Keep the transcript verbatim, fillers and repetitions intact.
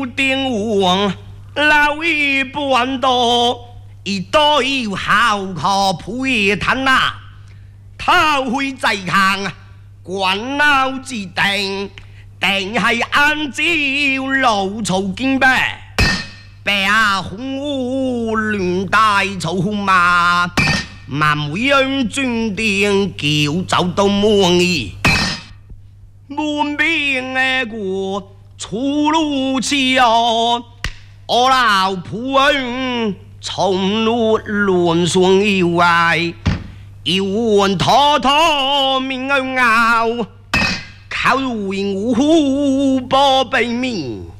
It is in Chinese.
有点王，老一半多，一多有好可配谈呐，他会在行，官脑之定，定係按照老曹經唄。白虎亂大草嘛，萬每樣轉電叫走到滿意，滿邊嘅個出路去哦，我老婆人從路亂順以外，要換拖拖面咬，靠為我保秘密。